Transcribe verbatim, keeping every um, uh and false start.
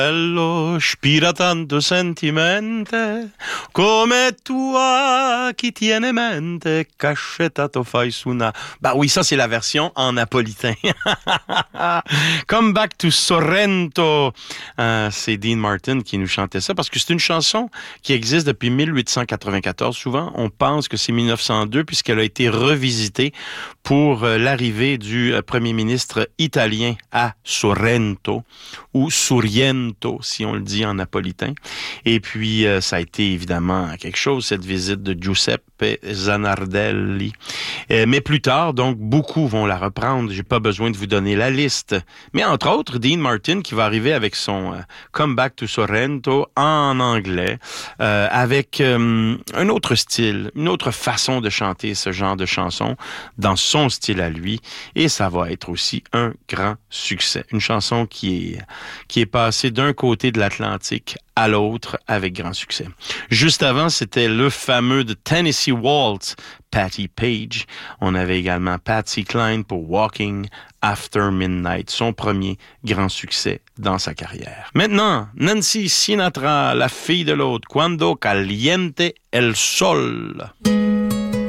Bello, spira tanto sentimente, come tua qui tiene mente, caccettato fai suna. Bah oui, ça c'est la version en napolitain. Come Back to Sorrento. Euh, c'est Dean Martin qui nous chantait ça parce que c'est une chanson qui existe depuis mille huit cent quatre-vingt-quatorze. Souvent, on pense que c'est mille neuf cent deux puisqu'elle a été revisitée pour euh, l'arrivée du euh, premier ministre italien à Sorrento ou Sorrento si on le dit en napolitain. Et puis, euh, ça a été évidemment quelque chose, cette visite de Giuseppe Zanardelli. Euh, mais plus tard, donc, beaucoup vont la reprendre. J'ai pas besoin de vous donner la liste. Mais entre autres, Dean Martin qui va arriver avec son euh, Come Back to Sorrento en anglais, euh, avec euh, un autre style, une autre façon de chanter ce genre de chanson dans son style à lui. Et ça va être aussi un grand succès. Une chanson qui est, qui est passée d'un côté de l'Atlantique à l'autre avec grand succès. Juste avant, c'était le fameux de Tennessee Waltz, Patti Page. On avait également Patsy Cline pour Walking After Midnight, son premier grand succès dans sa carrière. Maintenant, Nancy Sinatra, la fille de l'autre, Quando Caliente el Sol.